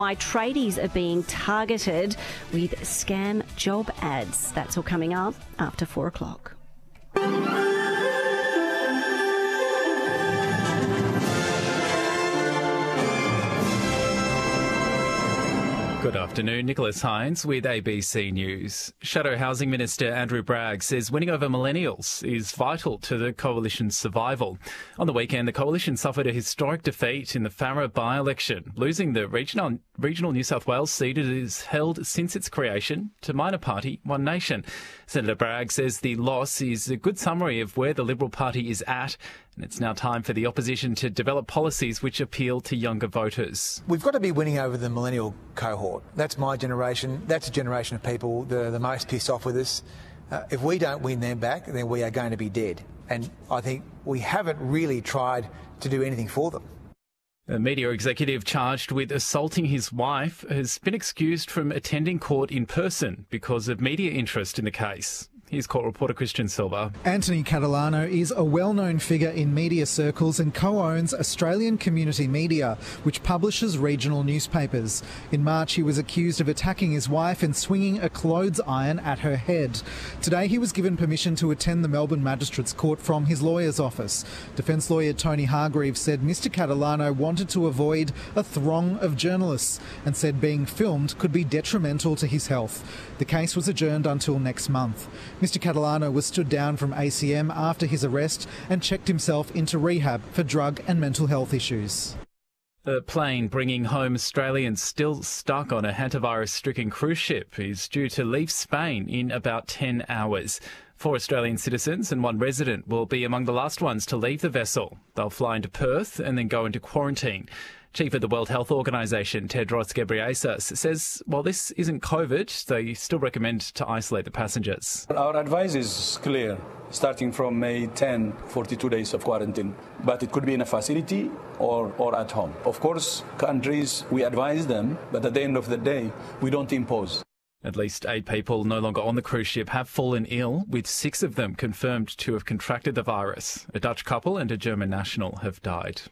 Why tradies are being targeted with scam job ads. That's all coming up after 4 o'clock. Good afternoon, Nicholas Hines with ABC News. Shadow Housing Minister Andrew Bragg says winning over millennials is vital to the Coalition's survival. On the weekend, the Coalition suffered a historic defeat in the Farrer by-election, losing the regional New South Wales seat it has held since its creation to minor party One Nation. Senator Bragg says the loss is a good summary of where the Liberal Party is at, and it's now time for the opposition to develop policies which appeal to younger voters. We've got to be winning over the millennial cohort. That's my generation. That's a generation of people that are the most pissed off with us. If we don't win them back, then we are going to be dead. And I think we haven't really tried to do anything for them. A media executive charged with assaulting his wife has been excused from attending court in person because of media interest in the case. Here's court reporter Christian Silva. Anthony Catalano is a well-known figure in media circles and co-owns Australian Community Media, which publishes regional newspapers. In March, he was accused of attacking his wife and swinging a clothes iron at her head. Today, he was given permission to attend the Melbourne Magistrates Court from his lawyer's office. Defence lawyer Tony Hargreaves said Mr Catalano wanted to avoid a throng of journalists and said being filmed could be detrimental to his health. The case was adjourned until next month. Mr Catalano was stood down from ACM after his arrest and checked himself into rehab for drug and mental health issues. The plane bringing home Australians still stuck on a hantavirus-stricken cruise ship is due to leave Spain in about 10 hours. 4 Australian citizens and 1 resident will be among the last ones to leave the vessel. They'll fly into Perth and then go into quarantine. Chief of the World Health Organization, Tedros Ghebreyesus, says while this isn't COVID, they still recommend to isolate the passengers. Our advice is clear, starting from May 10, 42 days of quarantine. But it could be in a facility or at home. Of course, countries, we advise them, but at the end of the day, we don't impose. At least 8 people no longer on the cruise ship have fallen ill, with 6 of them confirmed to have contracted the virus. A Dutch couple and a German national have died.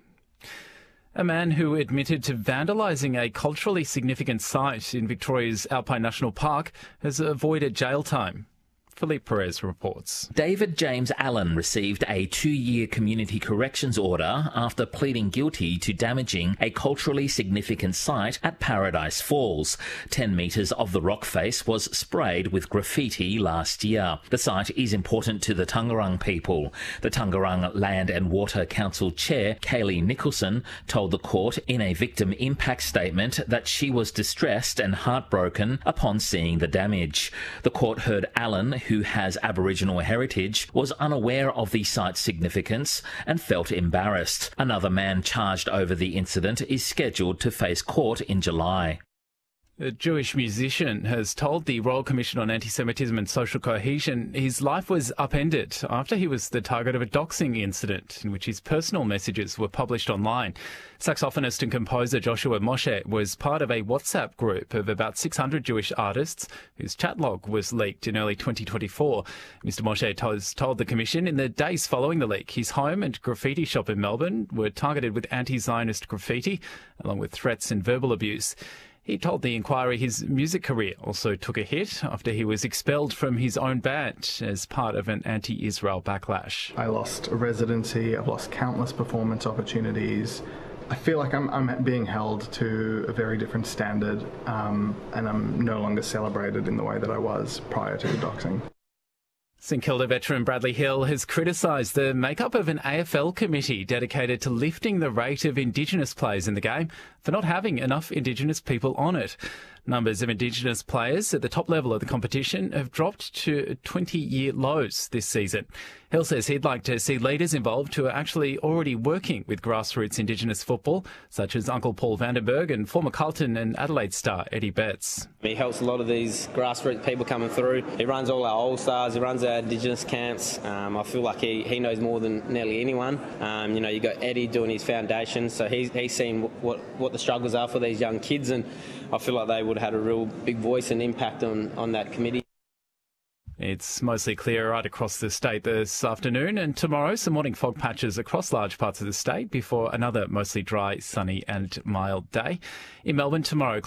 A man who admitted to vandalising a culturally significant site in Victoria's Alpine National Park has avoided jail time. Philippe Perez reports. David James Allen received a 2-year community corrections order after pleading guilty to damaging a culturally significant site at Paradise Falls. 10 metres of the rock face was sprayed with graffiti last year. The site is important to the Taungurung people. The Taungurung Land and Water Council Chair, Kaylee Nicholson, told the court in a victim impact statement that she was distressed and heartbroken upon seeing the damage. The court heard Allen, who has Aboriginal heritage, was unaware of the site's significance and felt embarrassed. Another man charged over the incident is scheduled to face court in July. A Jewish musician has told the Royal Commission on Anti-Semitism and Social Cohesion his life was upended after he was the target of a doxing incident in which his personal messages were published online. Saxophonist and composer Joshua Moshe was part of a WhatsApp group of about 600 Jewish artists whose chat log was leaked in early 2024. Mr Moshe told the Commission in the days following the leak his home and graffiti shop in Melbourne were targeted with anti-Zionist graffiti along with threats and verbal abuse. He told the inquiry his music career also took a hit after he was expelled from his own band as part of an anti-Israel backlash. I lost a residency, I've lost countless performance opportunities. I feel like I'm being held to a very different standard and I'm no longer celebrated in the way that I was prior to the doxing. St Kilda veteran Bradley Hill has criticised the makeup of an AFL committee dedicated to lifting the rate of Indigenous players in the game for not having enough Indigenous people on it. Numbers of Indigenous players at the top level of the competition have dropped to 20-year lows this season. Hill says he'd like to see leaders involved who are actually already working with grassroots Indigenous football, such as Uncle Paul Vandenberg and former Carlton and Adelaide star Eddie Betts. He helps a lot of these grassroots people coming through. He runs all our All-Stars, he runs our Indigenous camps. I feel like he knows more than nearly anyone. You got Eddie doing his foundation, so he's seen what the struggles are for these young kids, and I feel like they would have had a real big voice and impact on that committee. It's mostly clear right across the state this afternoon, and tomorrow some morning fog patches across large parts of the state before another mostly dry, sunny and mild day. In Melbourne tomorrow,